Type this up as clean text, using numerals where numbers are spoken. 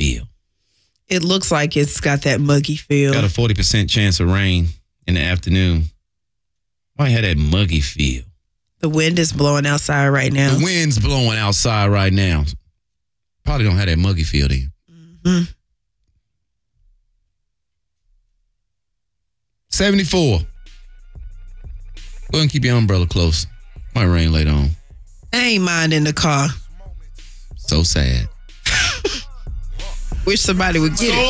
feel? It looks like it's got that muggy feel. Got a 40% chance of rain in the afternoon. Might have that muggy feel. The wind is blowing outside right now. The wind's blowing outside right now. Probably don't have that muggy feel then. Mm-hmm. 74. Go ahead and keep your umbrella close. Might rain later on. I ain't minding the car. So sad. Wish somebody would get it.